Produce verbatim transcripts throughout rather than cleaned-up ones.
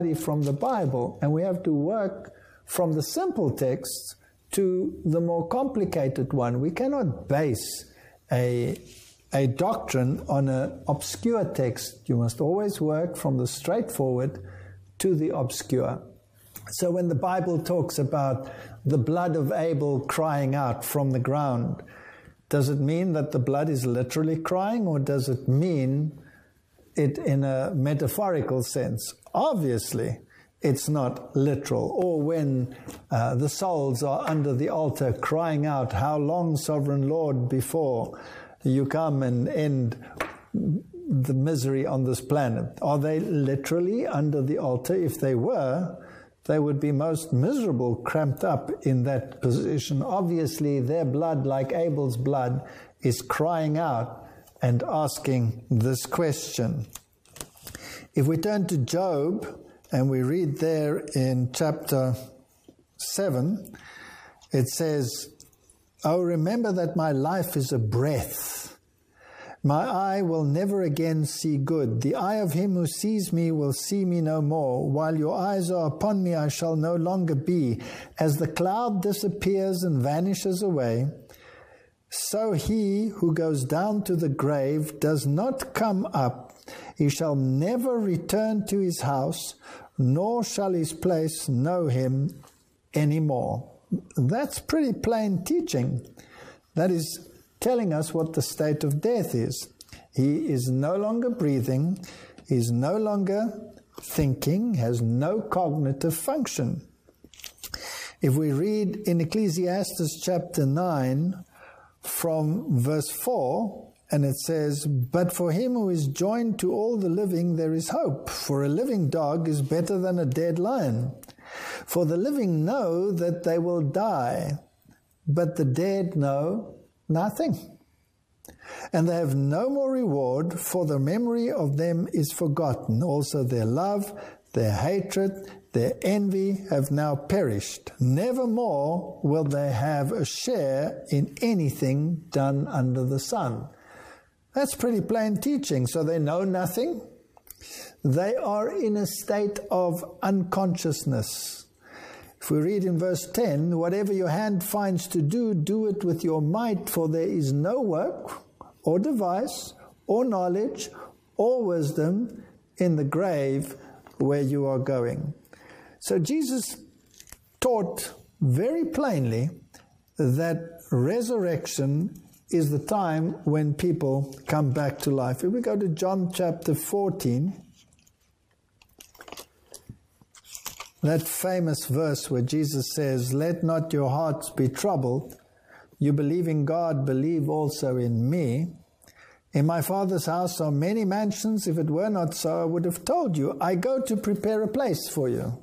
from the Bible, and we have to work from the simple texts to the more complicated one. We cannot base a, a doctrine on an obscure text. You must always work from the straightforward to the obscure. So when the Bible talks about the blood of Abel crying out from the ground, does it mean that the blood is literally crying, or does it mean it in a metaphorical sense? Obviously, it's not literal. Or when uh, the souls are under the altar crying out, "How long, Sovereign Lord, before you come and end the misery on this planet?" Are they literally under the altar? If they were, they would be most miserable, cramped up in that position. Obviously, their blood, like Abel's blood, is crying out and asking this question. If we turn to Job, and we read there in chapter seven, it says, "Oh, remember that my life is a breath. My eye will never again see good. The eye of him who sees me will see me no more. While your eyes are upon me, I shall no longer be. As the cloud disappears and vanishes away, so he who goes down to the grave does not come up. He shall never return to his house, nor shall his place know him anymore." That's pretty plain teaching. That is telling us what the state of death is. He is no longer breathing, is no longer thinking, has no cognitive function. If we read in Ecclesiastes chapter nine from verse four, and it says, "But for him who is joined to all the living there is hope, for a living dog is better than a dead lion. For the living know that they will die, but the dead know nothing. And they have no more reward, for the memory of them is forgotten. Also their love, their hatred, their envy have now perished. Nevermore will they have a share in anything done under the sun." That's pretty plain teaching. So they know nothing. They are in a state of unconsciousness. If we read in verse ten, "Whatever your hand finds to do, do it with your might, for there is no work or device or knowledge or wisdom in the grave where you are going." So Jesus taught very plainly that resurrection is the time when people come back to life. If we go to John chapter fourteen, that famous verse where Jesus says, "Let not your hearts be troubled. You believe in God, believe also in me. In my Father's house are many mansions. If it were not so, I would have told you. I go to prepare a place for you.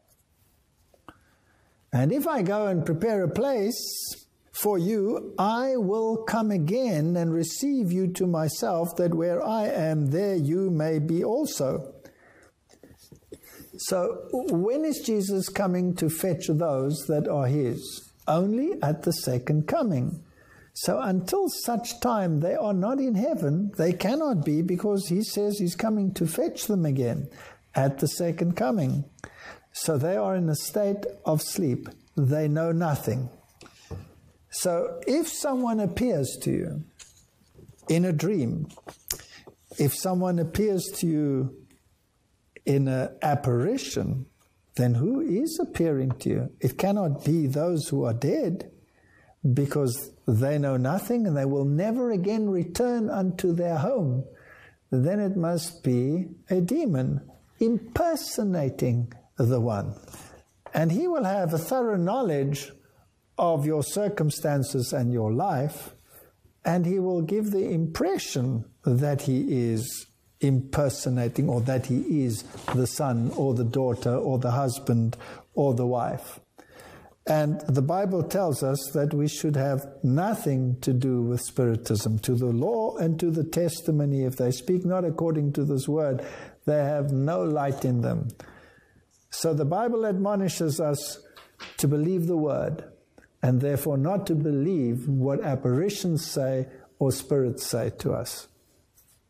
And if I go and prepare a place for you, I will come again and receive you to myself, that where I am, there you may be also." So when is Jesus coming to fetch those that are his? Only at the second coming. So until such time they are not in heaven, they cannot be, because he says he's coming to fetch them again at the second coming. So they are in a state of sleep. They know nothing. So if someone appears to you in a dream, if someone appears to you in an apparition, then who is appearing to you? It cannot be those who are dead, because they know nothing and they will never again return unto their home. Then it must be a demon impersonating the one. And he will have a thorough knowledge of your circumstances and your life, and he will give the impression that he is impersonating, or that he is the son or the daughter or the husband or the wife. And the Bible tells us that we should have nothing to do with spiritism. To the law and to the testimony, if they speak not according to this word, they have no light in them. So the Bible admonishes us to believe the word, and therefore not to believe what apparitions say or spirits say to us.